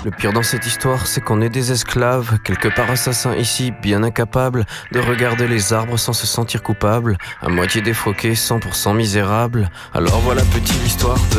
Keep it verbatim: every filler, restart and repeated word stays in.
Le pire dans cette histoire, c'est qu'on est des esclaves, quelque part assassins ici, bien incapables de regarder les arbres sans se sentir coupables, à moitié défroqués, cent pour cent misérables. Alors voilà petite histoire de